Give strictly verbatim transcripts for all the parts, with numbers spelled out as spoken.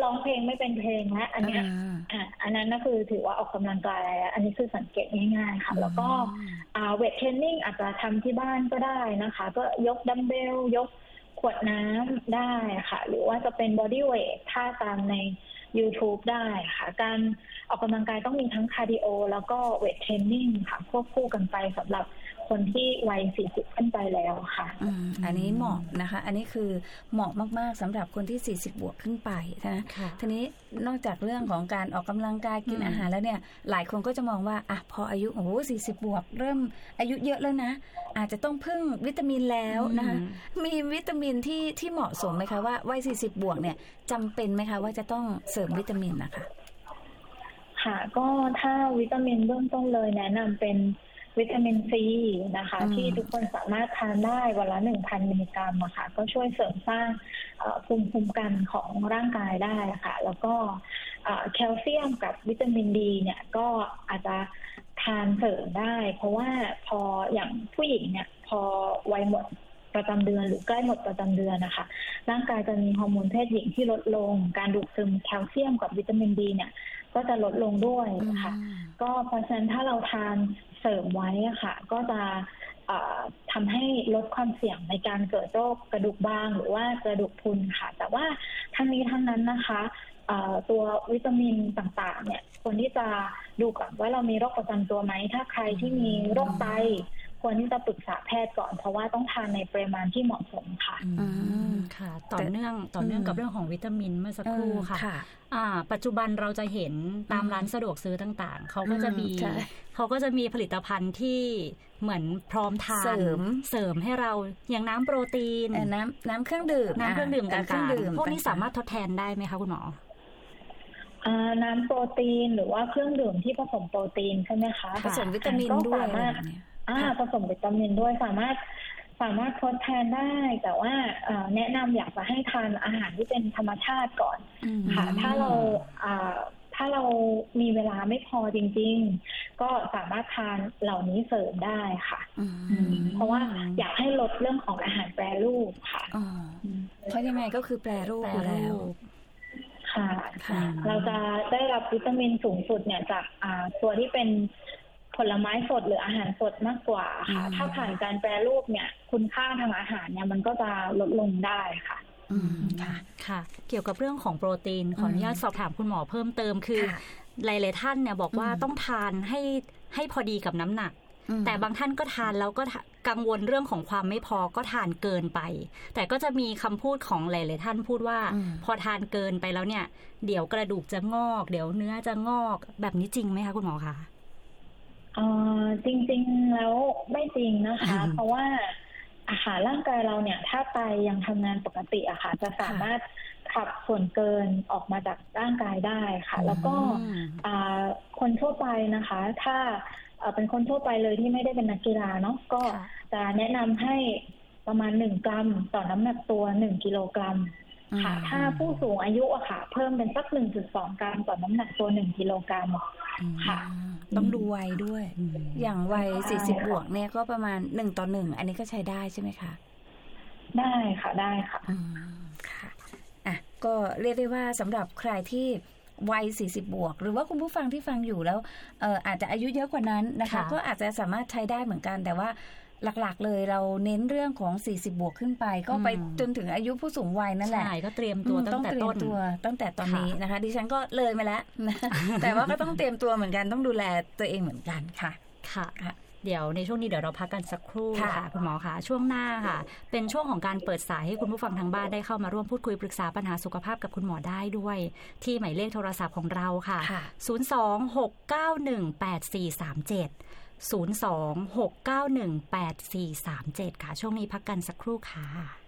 ร้องเพลงไม่เป็นเพลงแล้วอันเนี้ยอ่าอันนั้นก็คือถือว่าออกกำลังกายแล้วอันนี้คือสังเกตง่ายๆค่ะแล้วก็อ่าเวทเทรนนิ่งอาจจะทำที่บ้านก็ได้นะคะก็ยกดัมเบลยกขวดน้ำได้ค่ะหรือว่าจะเป็นบอดี้เวทถ้าตามใน YouTube ได้ค่ะการออกกำลังกายต้องมีทั้งคาร์ดิโอแล้วก็เวทเทรนนิ่งค่ะควบคู่กันไปสำหรับคนที่วัยสี่สิบขึ้นไปแล้วค่ะอืมอันนี้เหมาะนะคะอันนี้คือเหมาะมากๆสำหรับคนที่สี่สิบบวกขึ้นไปนะทีนี้นอกจากเรื่องของการออกกำลังกายกินอาหารแล้วเนี่ยหลายคนก็จะมองว่าอ่ะพออายุโอ้โหสี่สิบบวกเริ่มอายุเยอะแล้วนะอาจจะต้องพึ่งวิตามินแล้วนะคะมีวิตามินที่ที่เหมาะสมไหมคะว่าวัยสี่สิบบวกเนี่ยจำเป็นไหมคะว่าจะต้องเสริมวิตามินนะคะค่ะก็ถ้าวิตามินเบื้องต้นเลยแนะนำเป็นวิตามินซีนะคะที่ทุกคนสามารถทานได้วันละ หนึ่งพัน มิลลิกรัมอะค่ะก็ช่วยเสริมสร้างภูมิคุ้มกันของร่างกายได้ค่ะแล้วก็แคลเซียมกับวิตามินดีเนี่ยก็อาจจะทานเสริมได้เพราะว่าพออย่างผู้หญิงเนี่ยพอวัยหมดประจำเดือนหรือใกล้หมดประจำเดือนนะคะร่างกายจะมีฮอร์โมนเพศหญิงที่ลดลงการดูดซึมแคลเซียมกับวิตามินดีเนี่ยก็จะลดลงด้วยค่ะก็เพราะฉะนั้นถ้าเราทานเสริมไว้อะค่ะก็จะทำให้ลดความเสี่ยงในการเกิดโรคกระดูกบางหรือว่ากระดูกพรุนค่ะแต่ว่าทั้งนี้ทั้งนั้นนะคะตัววิตามินต่างๆเนี่ยควรที่จะดูก่อนว่าเรามีโรคประจำตัวไหมถ้าใครที่มีโรคไตควรที่จะปรึกษาแพทย์ก่อนเพราะว่าต้องทานในปริมาณที่เหมาะสมค่ะอืมค่ะต่อเนื่องต่อเนื่องกับเรื่องของวิตามินเมื่อสักครู่ค่ะอ่าปัจจุบันเราจะเห็นตามร้านสะดวกซื้อต่างๆเขาก็จะมีเขาก็จะมีผลิตภัณฑ์ที่เหมือนพร้อมทานเสริมเสริมให้เราอย่างน้ำโปรตีนน้ำน้ำเครื่องดื่มน้ำเครื่องดื่มต่างๆพวกนี้สามารถทดแทนได้ไหมคะคุณหมอน้ำโปรตีนหรือว่าเครื่องดื่มที่ผสมโปรตีนใช่ไหมคะผสมวิตามินด้วยอ่าผสมวิตามินด้วยสามารถสามารถทดแทนได้แต่ว่าแนะนำอยากจะให้ทานอาหารที่เป็นธรรมชาติก่อนค่ะถ้าเราถ้าเรามีเวลาไม่พอจริงๆก็สามารถทานเหล่านี้เสริมได้ค่ะเพราะว่าอยากให้ลดเรื่องของอาหารแปรรูปค่ะเพราะยังไงก็คือแปรรูปอยู่แล้วค่ะเราจะได้รับวิตามินสูงสุดเนี่ยจากตัวที่เป็นผลไม้สดหรืออาหารสดมากกว่าค่ะถ้าผ่านการแปรรูปเนี่ยคุณค่าทางอาหารเนี่ยมันก็จะลดลงได้ค่ะอืมค่ะค่ะเกี่ยวกับเรื่องของโปรตีนขออนุญาตสอบถามคุณหมอเพิ่มเติมคือหลายๆท่านเนี่ยบอกว่าต้องทานให้ให้พอดีกับน้ำหนักแต่บางท่านก็ทานแล้วก็กังวลเรื่องของความไม่พอก็ทานเกินไปแต่ก็จะมีคำพูดของหลายๆท่านพูดว่าพอทานเกินไปแล้วเนี่ยเดี๋ยวกระดูกจะงอกเดี๋ยวเนื้อจะงอกแบบนี้จริงไหมคะคุณหมอคะเอ่อจริงๆแล้วไม่จริงนะคะเพราะว่าอาหารร่างกายเราเนี่ยถ้าไตยังทำงานปกติอะค่ะจะสามารถขับส่วนเกินออกมาจากร่างกายได้ค่ะแล้วก็คนทั่วไปนะคะถ้าเป็นคนทั่วไปเลยที่ไม่ได้เป็นนักกีฬาเนาะก็จะแนะนำให้ประมาณหนึ่งกรัมต่อน้ำหนักตัวหนึ่งกิโลกรัมค่ะถ้าผู้สูงอายุอะค่ะเพิ่มเป็นสัก หนึ่งจุดสอง กรัมต่อน้ำหนักตัวหนึ่งกิโลกรัมค่ะต้องดูวัยด้วยอย่างวัยสี่สิบบวกเนี่ยก็ประมาณหนึ่งต่อหนึ่งอันนี้ก็ใช้ได้ใช่ไหมคะได้ค่ะได้ค่ะอืมค่ะอ่ะก็เรียกได้ว่าสำหรับใครที่วัยสี่สิบบวกหรือว่าคุณผู้ฟังที่ฟังอยู่แล้วเอ่ออาจจะอายุเยอะกว่านั้นนะคะก็อาจจะสามารถใช้ได้เหมือนกันแต่ว่าหลักๆเลยเราเน้นเรื่องของสี่สิบบวกขึ้นไปก็ไปจนถึงอายุผู้สูงวัยนั่นแหละใช่ก็เตรียมตัวตั้งแต่ต้นตัวตั้งแต่ตอนนี้นะคะดิฉันก็เลยมาแล้วแต่ว่าก็ต้องเตรียมตัวเหมือนกันต้องดูแลตัวเองเหมือนกันค่ะค่ะเดี๋ยวในช่วงนี้เดี๋ยวเราพักกันสักครู่ค่ะคุณหมอค่ะช่วงหน้าค่ะเป็นช่วงของการเปิดสายให้คุณผู้ฟังทางบ้านได้เข้ามาร่วมพูดคุยปรึกษาปัญหาสุขภาพกับคุณหมอได้ด้วยที่หมายเลขโทรศัพท์ของเราค่ะศูนย์ สอง หก เก้า หนึ่ง แปด สี่ สาม เจ็ดศูนย์ สอง หก เก้า หนึ่ง แปด สี่ สาม เจ็ดค่ะช่วงนี้พักกันสักครู่ค่ะ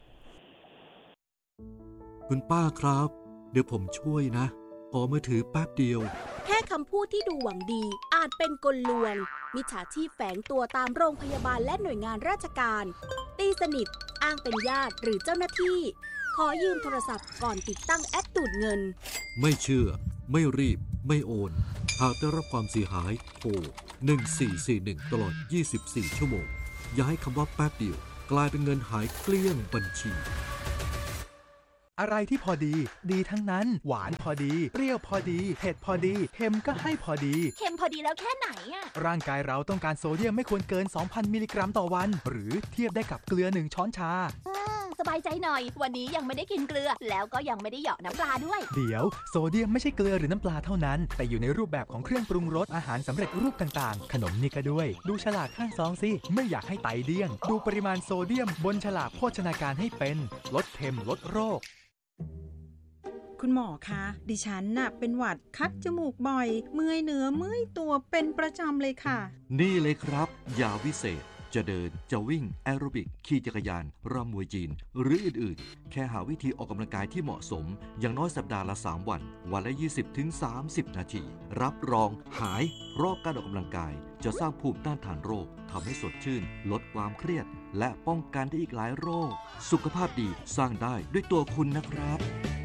คุณป้าครับเดี๋ยวผมช่วยนะขอมือถือแป๊บเดียวแค่คำพูดที่ดูหวังดีอาจเป็นกลลวงมิจฉาชีพแฝงตัวตามโรงพยาบาลและหน่วยงานราชการตีสนิทอ้างเป็นญาติหรือเจ้าหน้าที่ขอยืมโทรศัพท์ก่อนติดตั้งแอปดูดเงินไม่เชื่อไม่รีบไม่โอนหากได้รับความเสียหายโทรหนึ่งสี่สี่หนึ่งตลอดยี่สิบสี่ชั่วโมงอย่าให้คำว่าแป๊บเดียวกลายเป็นเงินหายเกลี้ยงบัญชีอะไรที่พอดีดีทั้งนั้นหวานพอดีเปรี้ยวพอดีเผ็ดพอดีเค็มก็ให้พอดีเค็มพอดีแล้วแค่ไหนอะร่างกายเราต้องการโซเดียมไม่ควรเกิน สองพัน มิลลิกรัมต่อวันหรือเทียบได้กับเกลือหนึ่งช้อนชาสบายใจหน่อยวันนี้ยังไม่ได้กินเกลือแล้วก็ยังไม่ได้เหยาะน้ำปลาด้วยเดี๋ยวโซเดียมไม่ใช่เกลือหรือน้ำปลาเท่านั้นแต่อยู่ในรูปแบบของเครื่องปรุงรสอาหารสำเร็จรูปต่างๆขนมนี่ก็ด้วยดูฉลากข้างซองสิไม่อยากให้ไตเดี้ยงดูปริมาณโซเดียมบนฉลากโภชนาการให้เป็นลดเค็มลดโรคคุณหมอคะดิฉันน่ะเป็นหวัดคัดจมูกบ่อยเมื่อยเนื้อเมื่อยตัวเป็นประจำเลยค่ะนี่เลยครับยาวิเศษจะเดินจะวิ่งแอโรบิกขี่จักรยานรำมวยจีนหรืออื่นๆแค่หาวิธีออกกำลังกายที่เหมาะสมอย่างน้อยสัปดาห์ละสามวันวันละ ยี่สิบถึงสามสิบ นาทีรับรองหายเพราะการออกกำลังกายจะสร้างภูมิต้านทานโรคทำให้สดชื่นลดความเครียดและป้องกันได้อีกหลายโรคสุขภาพดีสร้างได้ด้วยตัวคุณนะครับ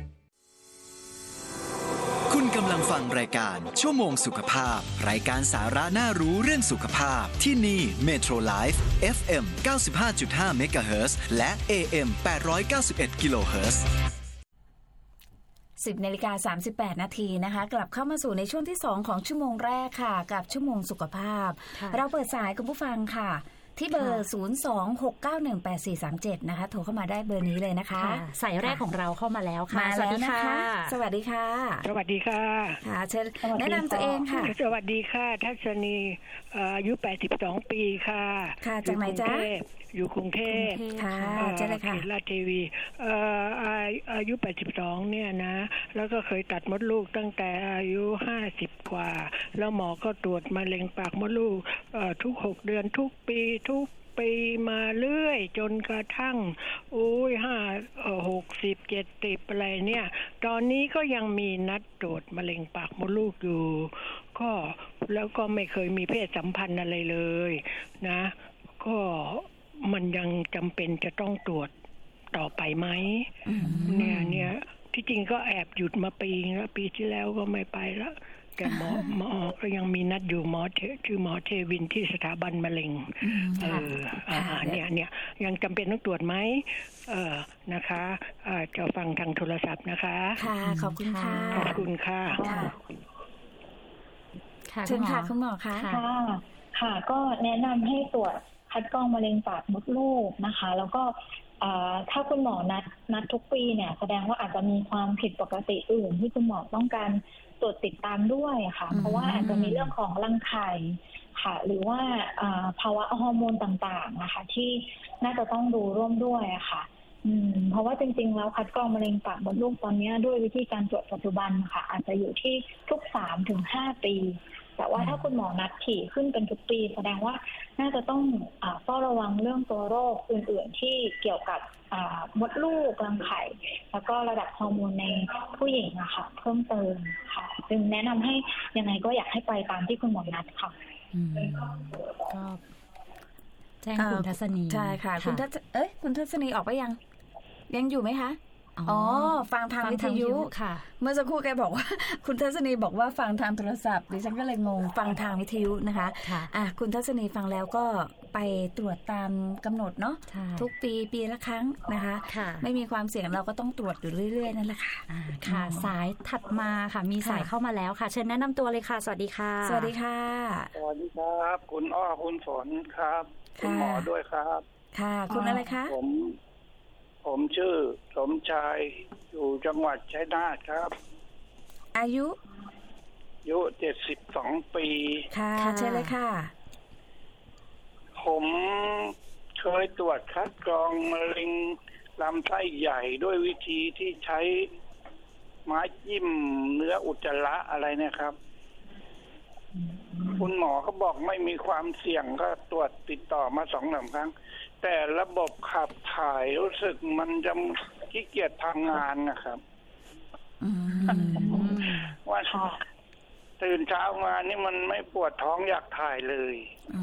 คุณกำลังฟังรายการชั่วโมงสุขภาพรายการสาระน่ารู้เรื่องสุขภาพที่นี่ Metro Life เอฟ เอ็ม เก้าสิบห้าจุดห้า เมกะเฮิรตซ์ และ เอ เอ็ม แปดร้อยเก้าสิบเอ็ด กิโลเฮิรตซ์สิบนาฬิกาสามสิบแปดนาทีนะคะกลับเข้ามาสู่ในช่วงที่สองของชั่วโมงแรกค่ะกับชั่วโมงสุขภาพเราเปิดสายคุณผู้ฟังค่ะที่เบอร์ ศูนย์ สอง หก เก้า หนึ่ง แปด สี่ สาม เจ็ด นะคะโทรเข้ามาได้เบอร์นี้เลยนะคะสายแรกของเราเข้ามาแล้วค่ะสวัสดีค่ะสวัสดีค่ะสวัสดีค่ะค่ะเชิญแนะนำตัวเองค่ะสวัสดีค่ะทัศนีอายุแปดสิบสองปีค่ะค่ะจากไหนจ๊ะอยู่กรุงเทพค่ะเชิญเลยค่ะราชเทวีอายุแปดสิบสองเนี่ยนะแล้วก็เคยตัดมดลูกตั้งแต่อายุห้าสิบกว่าแล้วหมอก็ตรวจมะเร็งปากมดลูกทุกหกเดือนทุกปีทุกปีมาเรื่อยจนกระทั่งโอ้ยห้าหกสิบเจ็ดสิบอะไรเนี่ยตอนนี้ก็ยังมีนัดตรวจมะเร็งปากมดลูกอยู่ก็แล้วก็ไม่เคยมีเพศสัมพันธ์อะไรเลยนะก็มันยังจำเป็นจะต้องตรวจต่อไปไหมเนี่ยเนี่ยที่จริงก็แอบหยุดมาปีแล้วปีที่แล้วก็ไม่ไปแล้วแต่หมอหมอก็ยังมีนัดอยู่หมอชื่อหมอเทวินที่สถาบันมะเร็งเอออ่าเนี่ยเนี่ยยังจำเป็นต้องตรวจไหมเออนะคะอ่าจะฟังทางโทรศัพท์นะคะค่ะขอบคุณค่ะขอบคุณค่ะเชิญค่ะคุณหมอค่ะค่ะค่ะก็แนะนำให้ตรวจคัดกรองมะเร็งปากมดลูกนะคะแล้วก็ถ้าคุณหมอนัดนัดทุกปีเนี่ยแสดงว่าอาจจะมีความผิดปกติอื่นที่คุณหมอต้องการตรวจติดตามด้วยค่ะเพราะว่าอาจจะมีเรื่องของรังไข่ค่ะหรือว่าภาวะฮอร์โมนต่างๆนะคะที่น่าจะต้องดูร่วมด้วยค่ะอืมเพราะว่าจริงๆแล้วคัดกรองมะเร็งปากมดลูกตอนนี้ด้วยวิธีการตรวจปัจจุบันค่ะอาจจะอยู่ที่ทุก สามถึงห้า ปีแต่ว่าถ้าคุณหมอนัดถี่ขึ้นเป็นทุกปีแสดงว่าน่าจะต้องเฝ้าระวังเรื่องตัวโรคอื่นๆที่เกี่ยวกับมดลูกรังไข่แล้วก็ระดับฮอร์โมนในผู้หญิงอะค่ะเพิ่มเติมค่ะจึงแนะนำให้ยังไงก็อยากให้ไปตามที่คุณหมอนัดค่ะก็แจ้งคุณทัศนีใช่ค่ะคุณทัศเอ้ยคุณทัศนีออกไปยังยังอยู่ไหมคะอ๋อฟังทางวิทยุค่ะเมื่อสักครู่แกบอกว่าคุณทัศนีบอกว่าฟังทางโทรศัพท์ดิฉันก็เลยงงฟังทางวิทยุนะคะอ่ะคุณทัศนีฟังแล้วก็ไปตรวจตามกำหนดเนาะทุกปีปีละครั้งนะคะไม่มีความเสี่ยงเราก็ต้องตรวจอยู่เรื่อยๆนั่นแหละค่ะค่ะสายถัดมาค่ะมีสายเข้ามาแล้วค่ะเชิญแนะนำตัวเลยค่ะสวัสดีค่ะสวัสดีค่ะสวัสดีครับคุณอ้อคุณฝนครับคุณหมอด้วยครับค่ะคุณอะไรคะผมผมชื่อสมชายอยู่จังหวัดชัยนาทครับอายุอายุเจ็ดสิบสองปีค่ะเชิญเลยค่ะผมเคยตรวจคัดกรองมะเร็งลำไส้ใหญ่ด้วยวิธีที่ใช้ไม้จิ้มเนื้ออุจจาระอะไรเนี่ยครับคุณหมอเขาบอกไม่มีความเสี่ยงก็ตรวจติดต่อมาสองสามครั้งแต่ระบบขับถ่ายรู้สึกมันจะขี้เกียจทำงานนะครับว่าตื่นเช้ามานี่มันไม่ปวดท้องอยากถ่ายเลย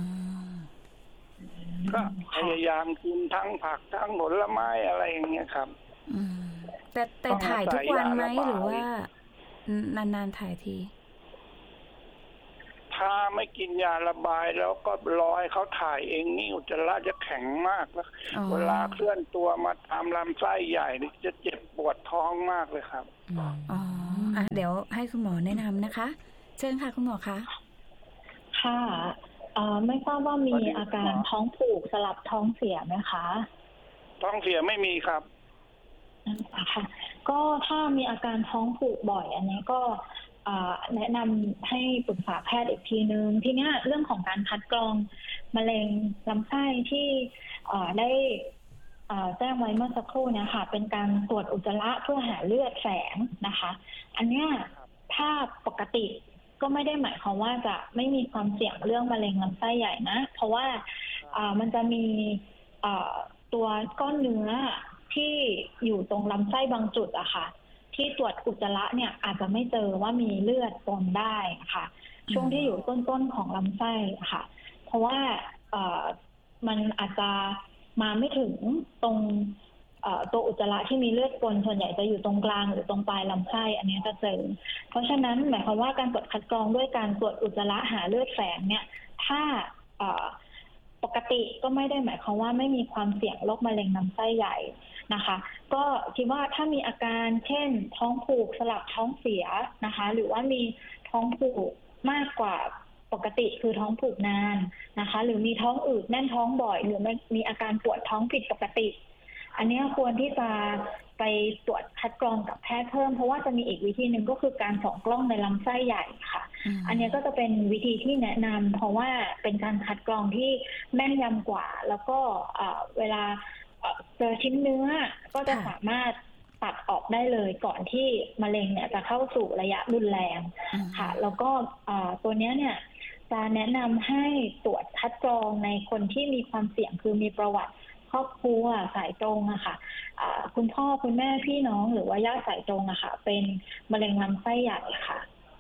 ก็พยายามกินทั้งผักทั้งผลไม้อะไรอย่างเงี้ยครับแต่แต่ถ่ายทุกวันไหมหรือว่านานๆถ่ายทีถถ้าไม่กินยาระบายแล้วก็รอให้เขาถ่ายเองนี่อุจจาระจะแข็งมากแล้วเวลาเคลื่อนตัวมาตามลำไส้ใหญ่จะเจ็บปวดท้องมากเลยครับอ๋ออ่ะเดี๋ยวให้คุณหมอแนะนำนะคะเชิญค่ะคุณหมอคะค่ะเอ่อไม่ทราบว่ามีอาการท้องผูกสลับท้องเสียไหมคะท้องเสียไม่มีครับค่ะก็ถ้ามีอาการท้องผูกบ่อยอันนี้ก็แนะนำให้ปรึกษาแพทย์อีกทีนึงทีนี้เรื่องของการคัดกรองมะเร็งลำไส้ที่ได้แจ้งไว้เมื่อสักครู่เนี่ยค่ะเป็นการตรวจอุจจาระเพื่อหาเลือดแฝงนะคะอันเนี้ยถ้าปกติก็ไม่ได้หมายความว่าจะไม่มีความเสี่ยงเรื่องมะเร็งลำไส้ใหญ่นะเพราะว่ามันจะมีตัวก้อนเนื้อที่อยู่ตรงลำไส้บางจุดอะค่ะที่ตรวจอุจจาระเนี่ยอาจจะไม่เจอว่ามีเลือดปนได้ค่ะช่วงที่อยู่ต้นๆของลำไส้ค่ะเพราะว่ามันอาจจะมาไม่ถึงตรงตัวอุจจาระที่มีเลือดปนส่วนใหญ่จะอยู่ตรงกลางหรือตรงปลายลำไส้อันนี้จะเจอเพราะฉะนั้นหมายความว่าการตรวจคัดกรองด้วยการตรวจอุจจาระหาเลือดแฝงเนี่ยถ้าปกติก็ไม่ได้หมายความว่าไม่มีความเสี่ยงโรคมะเร็งลำไส้ใหญ่นะคะก็คิดว่าถ้ามีอาการเช่นท้องผูกสลับท้องเสียนะคะหรือว่ามีท้องผูกมากกว่าปกติคือท้องผูกนานนะคะหรือมีท้องอืดแน่นท้องบ่อยหรือมีอาการปวดท้องผิดปกติอันนี้ควรที่จะไปตรวจคัดกรองกับแพทย์เพิ่มเพราะว่าจะมีอีกวิธีหนึ่งก็คือการส่องกล้องในลำไส้ใหญ่ค่ะอันนี้ก็จะเป็นวิธีที่แนะนำเพราะว่าเป็นการคัดกรองที่แม่นยำกว่าแล้วก็เวลาเจอชิ้นเนื้อก็จะสามารถตัดออกได้เลยก่อนที่มะเร็งเนี่ยจะเข้าสู่ระยะรุนแรงค่ะแล้วก็ตัวนี้เนี่ยจะแนะนำให้ตรวจคัดกรองในคนที่มีความเสี่ยงคือมีประวัติครอบครัวสายตรงอะค่ะคุณพ่อคุณแม่พี่น้องหรือว่าญาติสายตรงอะค่ะเป็นมะเร็งลำไส้ใหญ่ค่ะ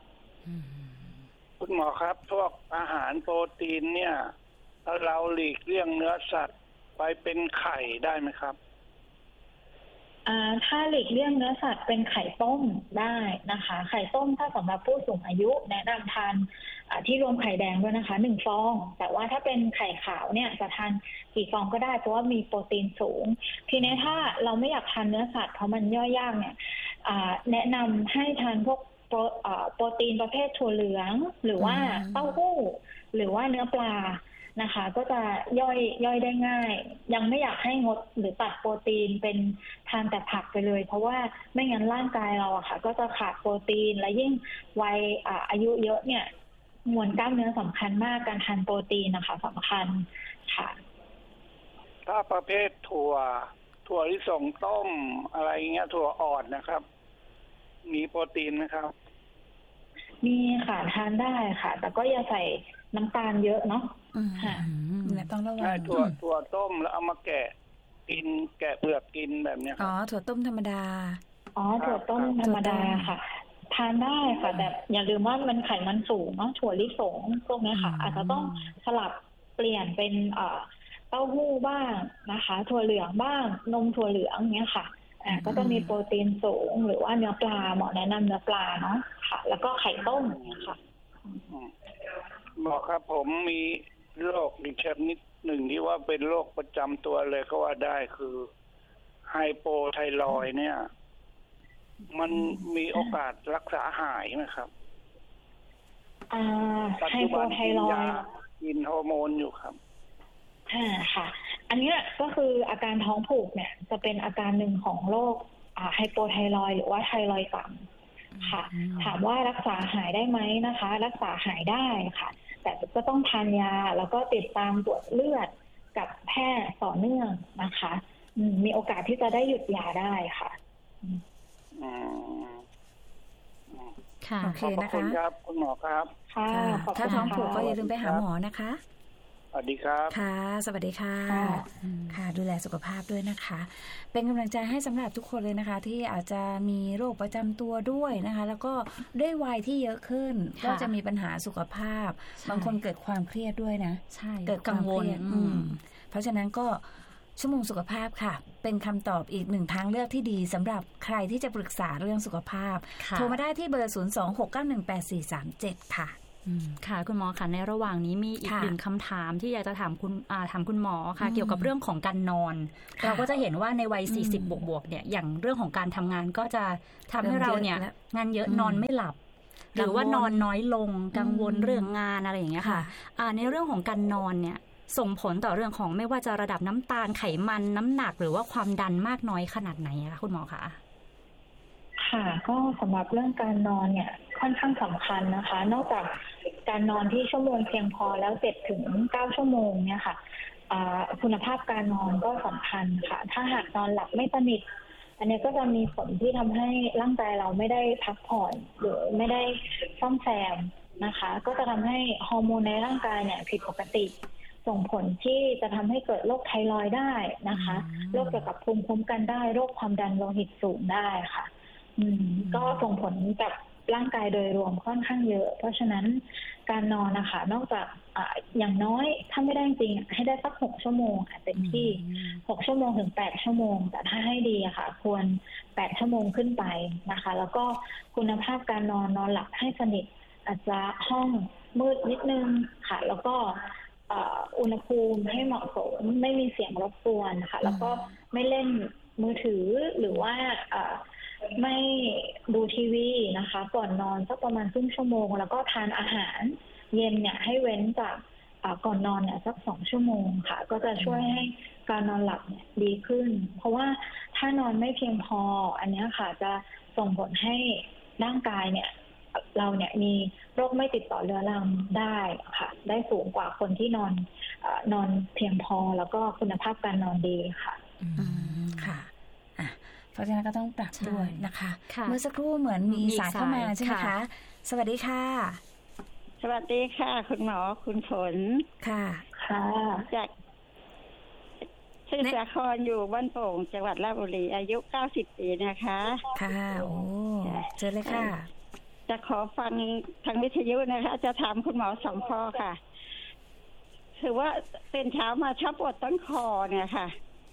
คุณหมอครับพวกอาหารโปรตีนเนี่ยเราหลีกเลี่ยงเนื้อสัตว์ไปเป็นไข่ได้ไหมครับอ่าถ้าหลีกเลี่ยงเนื้อสัตว์เป็นไข่ต้มได้นะคะไข่ต้มถ้าสำหรับผู้สูงอายุแนะนำทานที่รวมไข่แดงด้วยนะคะหนึ่งฟองแต่ว่าถ้าเป็นไข่ขาวเนี่ยจะทานกี่ฟองก็ได้เพราะว่ามีโปรตีนสูงทีนี้ถ้าเราไม่อยากทานเนื้อสัตว์เพราะมันย่อยยากเนี่ยแนะนำให้ทานพวกโปรตีนประเภทถั่วเหลืองหรือว่าเต้าหู้หรือว่าเนื้อปลานะคะก็จะย่อยย่อยได้ง่ายยังไม่อยากให้งดหรือตัดโปรตีนเป็นทานแต่ผักไปเลยเพราะว่าไม่งั้นร่างกายเราอะค่ะก็จะขาดโปรตีนและยิ่งวัยอายุเยอะเนี่ยมวลกล้ามเนื้อสำคัญมากการทานโปรตีนนะคะสำคัญค่ะถ้าประเภทถั่วถั่วลิสงต้มอะไรเงี้ยถั่วอ่อนนะครับมีโปรตีนไหมครับมีค่ะทานได้ค่ะแต่ก็อย่าใส่น้ำตาลเยอะเนาะค่ะต้องระวังถั่วถั่วต้มแล้วเอามาแกะกินแกะเปลือกกินแบบเนี้ยอ๋อถั่วต้มธรรมดาอ๋อถั่วต้มธรรมดาค่ะทานได้ค่ะแต่อย่าลืมว่ามันไขมันสูงเนาะถั่วลิสงพวกนี้ค่ะอาจจะต้องสลับเปลี่ยนเป็นเต้าหู้บ้างนะคะถั่วเหลืองบ้างนมถั่วเหลืองเนี้ยค่ะอ่าก็จะมีโปรตีนสูงหรือว่าเนื้อปลาหมอแนะนำเนื้อปลาเนาะค่ะแล้วก็ไข่ต้มเนี่ยค่ะหมอครับผมมีโรคอีกชนิดหนึ่งที่ว่าเป็นโรคประจำตัวเลยก็ว่าได้คือไฮโปไทรอยด์เนี่ยมันมีโอกาสรักษาหายไหมครับอ่าไฮโปไทรอยด์กินฮอร์โมนอยู่ครับอ่าค่ะอันนี้ก็คืออาการท้องผูกเนี่ยจะเป็นอาการหนึ่งของโรคไฮโปไทรอยด์หรือว่าไทรอยด์ต่ำค่ะถามว่ารักษาหายได้ไหมนะคะรักษาหายได้ค่ะแต่ก็ต้องทานยาแล้วก็ติดตามตรวจเลือดกับแพทย์ต่อเนื่องนะคะมีโอกาสที่จะได้หยุดยาได้ค่ะค่ะโอเคนะคะขอบคุณครับคุณหมอครับค่ะถ้าท้องผูกก็อย่าลืมไปหาหมอนะคะสวัสดีครับค่ะสวัสดีค่ะค่ะดูแลสุขภาพด้วยนะคะเป็นกำลังใจให้สำหรับทุกคนเลยนะคะที่อาจจะมีโรคประจำตัวด้วยนะคะแล้วก็ด้วยวัยที่เยอะขึ้นก็จะมีปัญหาสุขภาพบางคนเกิดความเครียดด้วยนะเกิดกังวลเพราะฉะนั้นก็ชั่วโมงสุขภาพค่ะเป็นคำตอบอีกหนึ่งทางเลือกที่ดีสำหรับใครที่จะปรึกษาเรื่องสุขภาพโทรมาได้ที่เบอร์ศูนย์ สอง หก เก้า หนึ่ง แปด สี่ สาม เจ็ดค่ะค่ะคุณหมอค่ะในระหว่างนี้มีอีกหนึ่งคำถามที่อยากจะถามคุณถามคุณหมอค่ะเกี่ยวกับเรื่องของการนอนเราก็จะเห็นว่าในวัยสี่สิบบวกๆเนี่ยอย่างเรื่องของการทำงานก็จะทำให้เราเนี่ยงานเยอะนอนไม่หลับหรือว่านอนน้อยลงกังวลเรื่องงานอะไรอย่างเงี้ยค่ะในเรื่องของการนอนเนี่ยส่งผลต่อเรื่องของไม่ว่าจะระดับน้ำตาลไขมันน้ำหนักหรือว่าความดันมากน้อยขนาดไหนคะคุณหมอคะค่ะก็สำหรับเรื่องการนอนเนี่ยค่อนข้างสำคัญนะคะนอกจากการนอนที่ชั่วโมงเพียงพอแล้วเจ็ดถึงเก้าชั่วโมงเนี่ยค่ะคุณภาพการนอนก็สำคัญค่ะถ้าหากนอนหลับไม่สนิทอันนี้ก็จะมีผลที่ทำให้ร่างกายเราไม่ได้พักผ่อนหรือไม่ได้ซ่อมแซมนะคะก็จะทำให้ฮอร์โมนในร่างกายเนี่ยผิดปกติส่งผลที่จะทำให้เกิดโรคไทรอยด์ได้นะคะโรคเกี่ยวกับภูมิคุ้มกันได้โรคความดันโลหิตสูงได้ค่ะอืมก็ส่งผลกับร่างกายโดยรวมค่อนข้างเยอะเพราะฉะนั้นการนอนนะคะนอกจากอ่าอย่างน้อยถ้าไม่ได้จริงให้ได้สักหกชั่วโมงเต็มที่หกชั่วโมงถึงแปดชั่วโมงแต่ถ้าให้ดีอะค่ะควรแปดชั่วโมงขึ้นไปนะคะแล้วก็คุณภาพการนอนนอนหลับให้สนิทอาจจะห้องมืดนิดนึงค่ะแล้วก็อุณหภูมิให้เหมาะสมไม่มีเสียงรบกวนค่ะแล้วก็ไม่เล่นมือถือหรือว่าไม่ดูทีวีนะคะก่อนนอนสักประมาณครึ่งชั่วโมงแล้วก็ทานอาหารเย็นเนี่ยให้เว้นจากก่อนนอนเนี่ยสักสองชั่วโมงค่ะก็จะช่วยให้การนอนหลับเนี่ยดีขึ้นเพราะว่าถ้านอนไม่เพียงพออันนี้ค่ะจะส่งผลให้ร่างกายเนี่ยเราเนี่ยมีโรคไม่ติดต่อเรื้อรังได้ค่ะได้สูงกว่าคนที่นอนเอ่อนอนเพียงพอแล้วก็คุณภาพการนอนดีค่ะอืมค่ะอ่ะเพราะฉะนั้นก็ต้องปรับด้วยนะคะเมื่อสักครู่เหมือนมีสายเข้ามาใช่ไหมคะสวัสดีค่ะสวัสดีค่ะคุณหมอคุณฝนค่ะค่ะจากชื่อสาครอยู่บ้านโป่งจังหวัดราชบุรีอายุเก้าสิบปีนะคะค่ะโอ้เจอเลยค่ะจะขอฟังทางวิทยุนะคะจะถามคุณหมอสองข้อค่ะคือว่าเป็นเช้ามาชอบปวดต้นคอเนี่ยค่ะ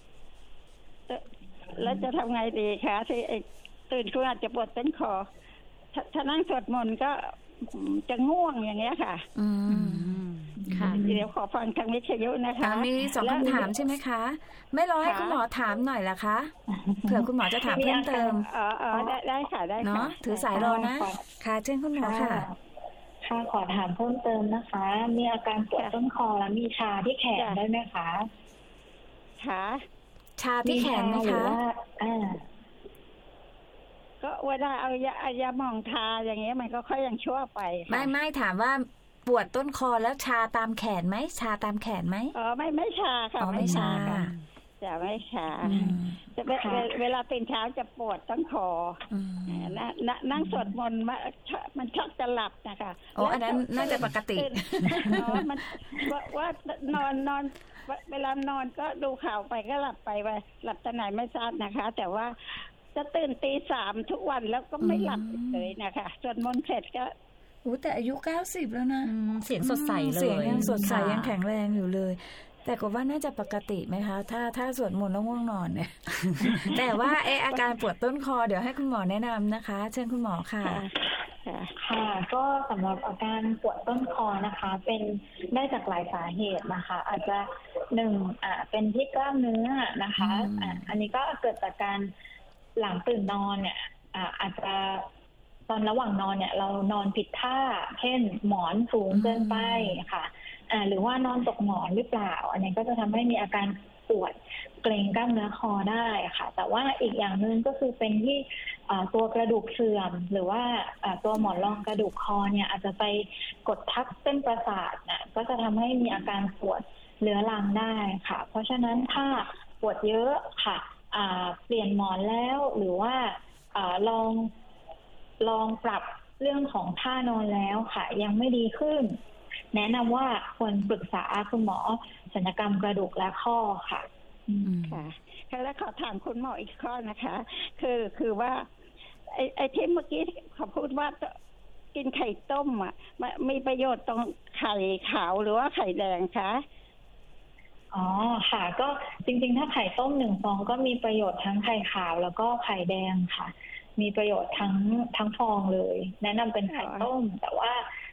แล้วจะทำไงดีคะที่ตื่นขึ้นอาจจะปวดต้นคอถ้านั่งสวดมนต์ก็จะง่วงอย่างเงี้ยค่ะอืมค่ะเดี๋ยวขอฟังทางวิทยุนะคะมีสองคำถามใช่ไหมคะไม่รอให้คุณหมอถามหน่อยล่ะคะเผื่อคุณหมอจะถามเพิ่มเติมอ๋อได้ได้ค่ะได้ค่ะเนาะถือสายรอนะค่ะเชิญคุณหมอค่ะค่ะขอถามเพิ่มเติมนะคะมีอาการปวดต้นคอแล้วมีชาที่แขนได้ไหมคะค่ะชาที่แขนไหมคะอ่าก็เวลาเอายาเอายาหม่องทาอย่างเงี้ยมันก็ค่อยยังชั่วไปไม่ไม่ถามว่าปวดต้นคอแล้วชาตามแขนไหมชาตามแขนไหมอ๋อไม่ไม่ชาค่ะไม่ชาจะไม่ชาจะเวลาตื่นเช้าจะปวดต้นคอนั่งสวดมนต์มันชอบจะหลับนะคะอ๋ออันนั้นน่าจะปกติอ๋อมันว่านอนนอนเวลานอนก็ดูข่าวไปก็หลับไปไปหลับตอนไหนไม่ทราบนะคะแต่ว่าจะตื่นตีสามทุกวันแล้วก็ไม่หลับเลยนะคะสวดมนต์เสร็จก็โอ้แต่อายุเก้าสิบแล้วนะเสียงสดใสเลยเสียงยังสดใสยังแข็งแรงอยู่เลยแต่ก็ว่าน่าจะปกติไหมคะถ้าถ้าสวดมนต์แล้วง่วงนอนเนี่ยแต่ว่าเอออาการปวดต้นคอเดี๋ยวให้คุณหมอแนะนำนะคะเชิญคุณหมอค่ะค่ะก็สำหรับอาการปวดต้นคอนะคะเป็นได้จากหลายสาเหตุนะคะอาจจะหนึ่งอ่าเป็นที่กล้ามเนื้อนะคะอ่าอันนี้ก็เกิดจากการหลังตื่นนอนเนี่ยอ่าอาจจะตอนระหว่างนอนเนี่ยเรานอนผิดท่าเช่นหมอนสูงเกินไปค่ะอ่าหรือว่านอนตกหมอนหรือเปล่าอันนี้ก็จะทำให้มีอาการปวดเกร็งกล้ามเนื้อคอได้ค่ะแต่ว่าอีกอย่างนึงก็คือเป็นที่ตัวกระดูกเสื่อมหรือว่าตัวหมอนรองกระดูกคอเนี่ยอาจจะไปกดทับเส้นประสาทนะก็จะทำให้มีอาการปวดเรื้อรังได้ค่ะเพราะฉะนั้นถ้าปวดเยอะค่ะเปลี่ยนหมอนแล้วหรือว่าลองลองปรับเรื่องของท่านอนแล้วค่ะยังไม่ดีขึ้นแนะนำว่าควรปรึกษาคุณหมอศัลยกรรมกระดูกและข้อค่ะค่ะแล้วขอถามคุณหมออีกข้อนะคะคือคือว่าไอ้ไอ้ที่เมื่อกี้เขาพูดว่ากินไข่ต้มอ่ะมีประโยชน์ตรงไข่ขาวหรือว่าไข่แดงคะอ๋อค่ะก็จริงๆถ้าไข่ต้มหนึ่งฟองก็มีประโยชน์ทั้งไข่ขาวแล้วก็ไข่แดงค่ะมีประโยชน์ทั้งทั้งฟองเลยแนะนำเป็นไข่ต้มแต่ว่า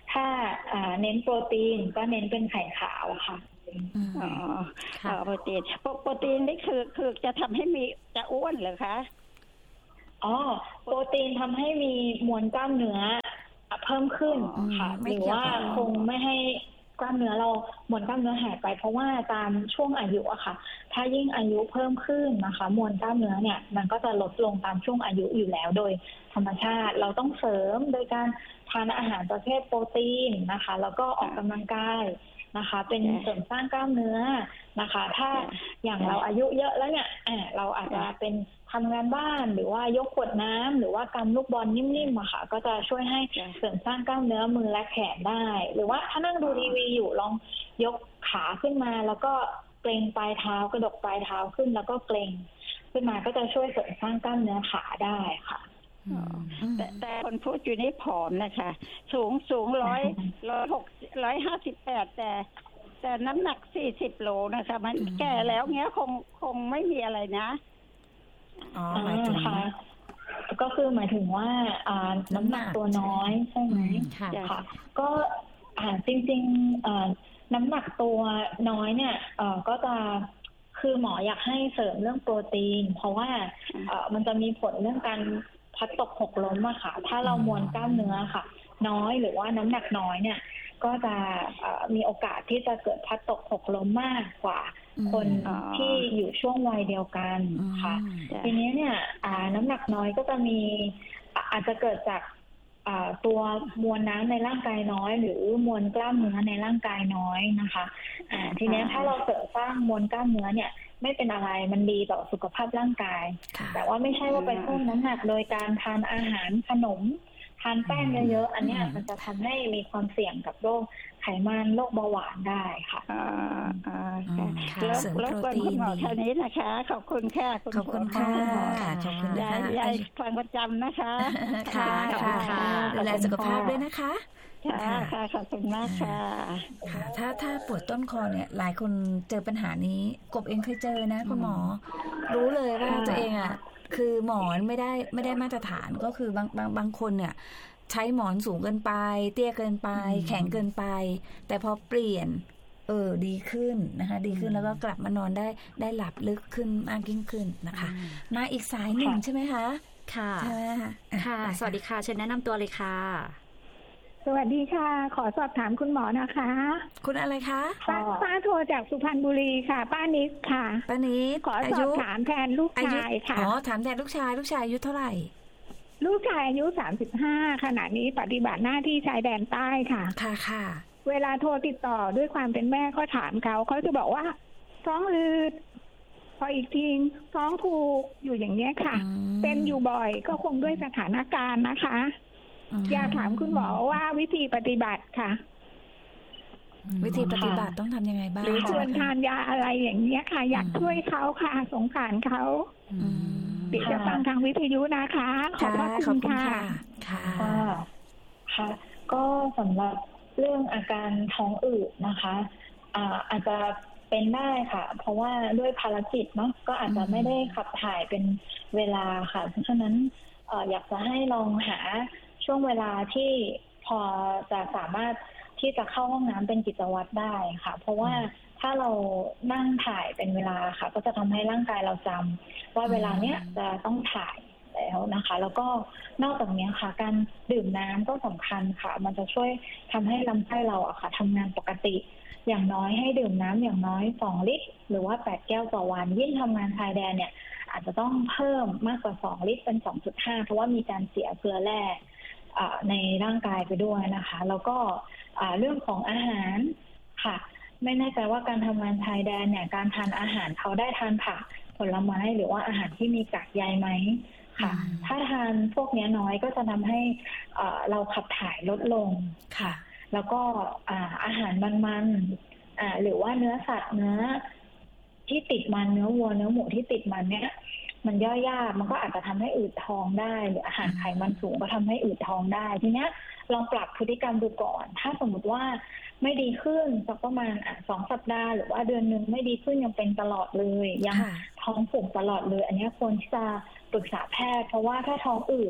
ถ้าเน้นโปรตีนก็เน้นเป็นไข่ขาวค่ะอ๋อค่ะโปรตีนโปรตีนนี่คือคือจะทำให้มีจะอ้วนเหรอคะอ๋อโปรตีนทำให้มีมวลกล้ามเนื้อเพิ่มขึ้นค่ะหรือว่าคงไม่ให้กล้ามเนื้อเรามวลกล้ามเนื้อหายไปเพราะว่าตามช่วงอายุอะค่ะถ้ายิ่งอายุเพิ่มขึ้นนะคะมวลกล้ามเนื้อเนี่ยมันก็จะลดลงตามช่วงอายุอยู่แล้วโดยธรรมชาติเราต้องเสริมโดยการทานอาหารประเภทโปรตีนนะคะแล้วก็ออกกำลังกายนะคะเป็นเสริมสร้างกล้ามเนื้อนะคะถ้าอย่างเราอายุเยอะแล้วเนี่ยเราอาจจะเป็นทำงานบ้านหรือว่ายกขวดน้ำหรือว่ากำลูกบอลนิ่มๆอะค่ะก็จะช่วยให้เสริมสร้างกล้ามเนื้อมือและแขนได้หรือว่าถ้านั่งดูทีวีอยู่ลองยกขาขึ้นมาแล้วก็เกร็งปลายเท้ากระดกปลายเท้าขึ้นแล้วก็เกร็งขึ้นมาก็จะช่วยเสริมสร้างกล้ามเนื้อขาได้ค่ะแต่แต่คนพูดอยู่นี่ผอมนะคะสูงสูงร้อยร้อยหกร้อยห้าสิบแปดแต่แต่น้ำหนักสี่สิบโลนะคะมันแก่แล้วเงี้ยคงคงไม่มีอะไรนะอ๋อหมายถึงค่ะก็คือหมายถึงว่าอ่าน้ำหนักตัวน้อยใช่ไหมค่ะค่ะก็อ่าจริงๆอ่าน้ำหนักตัวน้อยเนี่ยเอ่อก็จะคือหมออยากให้เสริมเรื่องโปรตีนเพราะว่าเอ่อมันจะมีผลเรื่องการพัดตกหกล้มอะค่ะถ้าเรามวลกล้ามเนื้อค่ะน้อยหรือว่าน้ำหนักน้อยเนี่ยก็จะมีโอกาสที่จะเกิดพัดตกหกล้มมากกว่าคนที่อยู่ช่วงวัยเดียวกันค่ะทีนี้เนี่ยน้ำหนักน้อยก็จะมีอาจจะเกิดจากตัวมวลน้ำในร่างกายน้อยหรือมวลกล้ามเนื้อในร่างกายน้อยนะคะทีนี้ถ้าเราเสริมสร้างมวลกล้ามเนื้อเนี่ยไม่เป็นอะไรมันดีต่อสุขภาพร่างกายแต่ว่าไม่ใช่ว่าไปเพิ่มน้ำหนักโดยการทานอาหารขนมทานแป้งเยอะๆอันนี้มันจะทำให้มีความเสี่ยงกับโรคไขมันโรคเบาหวานได้ค่ะอ่าอ่าค่ะแล้วแล้วคุณหมอแค่นี้นะคะขอบคุณค่ะขอบคุณค่ะขอบคุณยายยายฟังประจำนะคะค่ะขอบคุณค่ะดูแลสุขภาพด้วยนะคะค่ะค่ะขอบคุณมากค่ะค่ะถ้าถ้าปวดต้นคอเนี่ยหลายคนเจอปัญหานี้กบเองเคยเจอนะคุณหมอรู้เลยว่าตัวเองอ่ะคือหมอนไม่ได้ไม่ได้มาตรฐานก็คือบางบางบางคนเนี่ยใช้หมอนสูงเกินไปเตี้ยเกินไปแข็งเกินไปแต่พอเปลี่ยนเออดีขึ้นนะคะดีขึ้นแล้วก็กลับมานอนได้ได้หลับลึกขึ้นมากยิ่งขึ้นนะคะมาอีกสายหนึ่งใช่ไหมคะค่ะใช่ไหมค่ะสวัสดีค่ะเชิญแนะนำตัวเลยค่ะสวัสดีค่ะขอสอบถามคุณหมอนะคะคุณอะไรคะป้าป้าโทรจากสุพรรณบุรีค่ะป้านิดค่ะป้านิดขอสอบถามแทนลูกชายค่ะอ๋อถามแทนลูกชายลูกชายอายุเท่าไหร่ลูกชายอายุสามสิบห้าขณะนี้ปฏิบัติหน้าที่ชายแดนใต้ค่ะค่ะค่ะเวลาโทรติดต่อด้วยความเป็นแม่ก็ถามเขาเขาจะบอกว่าท้องอืดพออีกทีท้องผูกอยู่อย่างเนี้ยค่ะเป็นอยู่บ่อยก็คงด้วยสถานการณ์นะคะอยากถามคุณหมอว่าวิธีปฏิบัติค่ะวิธีปฏิบัติต้องทำยังไงบ้างหรือชวนทานยาอะไรอย่างเงี้ยค่ะอยากช่วยเขาค่ะสงสารเขาเดี๋ยวจะฟังทางวิทยุนะคะขอบคุณค่ะค่ะค่ะก็สำหรับเรื่องอาการท้องอืดนะคะอ่าอาจจะเป็นได้ค่ะเพราะว่าด้วยภารกิจเนาะก็อาจจะไม่ได้ขับถ่ายเป็นเวลาค่ะเพราะฉะนั้นเอ่ออยากจะให้ลองหาช่วงเวลาที่พอจะสามารถที่จะเข้าห้องน้ำเป็นกิจวัตรได้ค่ะเพราะว่าถ้าเรานั่งถ่ายเป็นเวลาค่ะก็จะทำให้ร่างกายเราจำว่าเวลาเนี้ยจะต้องถ่ายแล้วนะคะแล้วก็นอกจากนี้ค่ะการดื่มน้ำก็สำคัญค่ะมันจะช่วยทำให้ลำไส้เราอะค่ะทำงานปกติอย่างน้อยให้ดื่มน้ำอย่างน้อยสองลิตรหรือว่าแปดแก้วต่อวันยิ่งทำงานชายแดนเนี่ยอาจจะต้องเพิ่มมากกว่าสองลิตรเป็น สองจุดห้า เพราะว่ามีการเสียเกลือแร่ในร่างกายไปด้วยนะคะแล้วก็เรื่องของอาหารค่ะไม่แน่ใจว่าการทำงานชายแดนเนี่ยการทานอาหารเขาได้ทานผักผลไม้หรือว่าอาหารที่มีกากใยไหมค่ะถ้าทานพวกนี้น้อยก็จะทำให้เราขับถ่ายลดลงค่ะแล้วก็อาหารมันๆหรือว่าเนื้อสัตว์เนื้อที่ติดมันเนื้อวัวเนื้อหมูที่ติดมันเนี่ยมันย่อยยากมันก็อาจจะทำให้อืดท้องได้หรืออาหารไขมันสูงก็ทำให้อืดท้องได้ทีเนี้ยลองปรับพฤติกรรมดูก่อนถ้าสมมติว่าไม่ดีขึ้นสักประมาณอ่ะสองสัปดาห์หรือว่าเดือนนึงไม่ดีขึ้นยังเป็นตลอดเลยยังท้องผูกตลอดเลยอันนี้ควรที่จะปรึกษาแพทย์เพราะว่าถ้าท้องอืด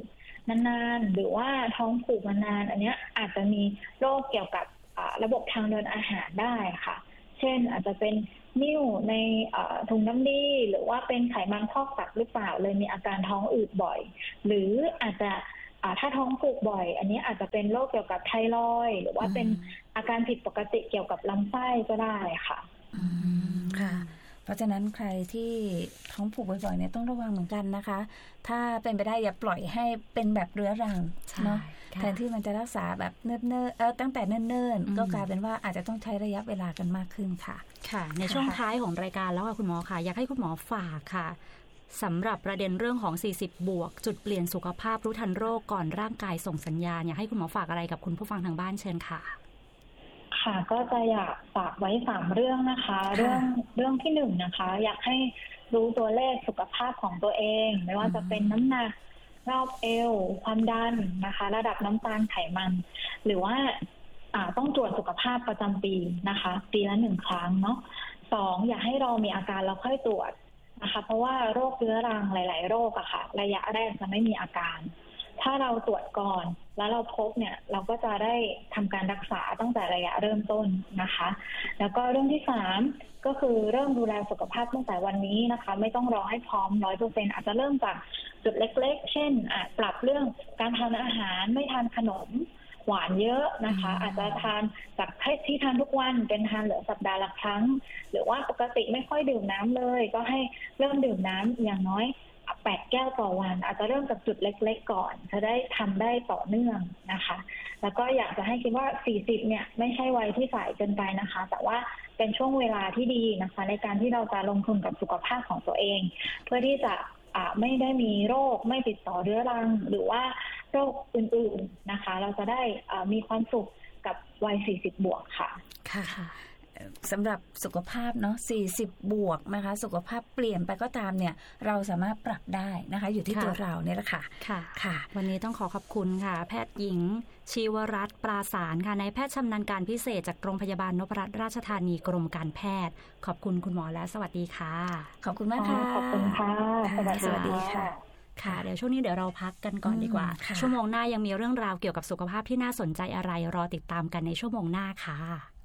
นานๆหรือว่าท้องผูกมานานอันนี้อาจจะมีโรคเกี่ยวกับระบบทางเดินอาหารได้ค่ะเช่นอาจจะเป็นนิ่วในถุงน้ำดีหรือว่าเป็นไขมันพอกตับหรือเปล่าเลยมีอาการท้องอืดบ่อยหรืออาจจะถ้าท้องผูกบ่อยอันนี้อาจจะเป็นโรคเกี่ยวกับไทรอยด์หรือว่าเป็นอาการผิดปกติเกี่ยวกับลำไส้ก็ได้ค่ะอืมค่ะเพราะฉะนั้นใครที่ท้องผูกบ่อยๆเนี่ยต้องระวังเหมือนกันนะคะถ้าเป็นไปได้อย่าปล่อยให้เป็นแบบเรื้อรังเนาะแทนที่มันจะรักษาแบบเนิ่นๆเออตั้งแต่เนิ่นๆก็กลายเป็นว่าอาจจะต้องใช้ระยะเวลากันมากขึ้นค่ะค่ะในช่วงท้ายของรายการแล้วค่ะคุณหมอค่ะอยากให้คุณหมอฝากค่ะสำหรับประเด็นเรื่องของสี่สิบบวกจุดเปลี่ยนสุขภาพรู้ทันโรคก่อนร่างกายส่งสัญญาณอยากให้คุณหมอฝากอะไรกับคุณผู้ฟังทางบ้านเชิญค่ะค่ะก็จะอยากฝากไว้สามเรื่องนะคะเรื่องเรื่องที่หนึ่งนะคะอยากให้รู้ตัวเลขสุขภาพของตัวเองไม่ว่าจะเป็นน้ำหนักรอบเอวความดันนะคะระดับน้ำตาลไขมันหรือว่าต้องตรวจสุขภาพประจำปีนะคะปีละหนึ่งครั้งเนาะสองอยากให้เรามีอาการแล้วค่อยตรวจนะคะเพราะว่าโรคเรื้อรังหลายๆโรคอะค่ะระยะแรกจะไม่มีอาการถ้าเราตรวจก่อนแล้วเราพบเนี่ยเราก็จะได้ทำการรักษาตั้งแต่ระยะเริ่มต้นนะคะแล้วก็เรื่องที่สามก็คือเริ่มดูแลสุขภาพตั้งแต่วันนี้นะคะไม่ต้องรอให้พร้อม ร้อยเปอร์เซ็นต์ อาจจะเริ่มจากจุดเล็กๆเช่นปรับเรื่องการทานอาหารไม่ทานขนมหวานเยอะนะคะอาจจะทานจากที่ทานทุกวันเป็นทานเหลือสัปดาห์ละครั้งหรือว่าปกติไม่ค่อยดื่มน้ำเลยก็ให้เริ่มดื่มน้ำอย่างน้อยแปดแก้วต่อวันอาจจะเริ่มจากจุดเล็กๆก่อนจะได้ทำได้ต่อเนื่องนะคะแล้วก็อยากจะให้คิดว่าสี่สิบเนี่ยไม่ใช่วัยที่สายเกินไปนะคะแต่ว่าเป็นช่วงเวลาที่ดีนะคะในการที่เราจะลงทุนกับสุขภาพของตัวเองเพื่อที่จะไม่ได้มีโรคไม่ติดต่อเรื้อรังหรือว่าโรคอื่นๆนะคะเราจะได้มีความสุขกับวัยสี่สิบบวกค่ะค่ะสำหรับสุขภาพเนาะสี่สิบบวกนะคะสุขภาพเปลี่ยนไปก็ตามเนี่ยเราสามารถปรับได้นะคะอยู่ที่ตัวเราเนี่ยแหละค่ะค่ะค่ะวันนี้ต้องขอขอบคุณค่ะแพทย์หญิงชีวรัตน์ปราสารค่ะนายแพทย์ชำนาญการพิเศษจากโรงพยาบาลนพรัตน์ราชธานีกรมการแพทย์ขอบคุณคุณหมอและสวัสดีค่ะขอบคุณมากค่ะขอบคุณค่ะสวัสดีค่ะค่ะเดี๋ยวช่วงนี้เดี๋ยวเราพักกันก่อนดีกว่าชั่วโมงหน้ายังมีเรื่องราวเกี่ยวกับสุขภาพที่น่าสนใจอะไรรอติดตามกันในชั่วโมงหน้าค่ะ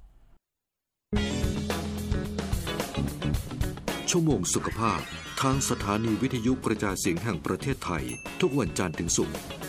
ชั่วโมงสุขภาพทางสถานีวิทยุกระจายเสียงแห่งประเทศไทยทุกวันจันทร์ถึงศุกร์